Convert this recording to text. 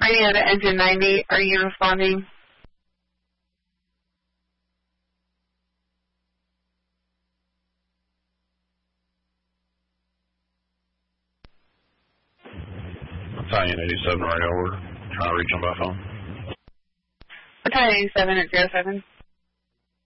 radio to engine 90. Are you responding? Battalion 87 radio, we're trying to reach them by phone. Battalion 87 at 07.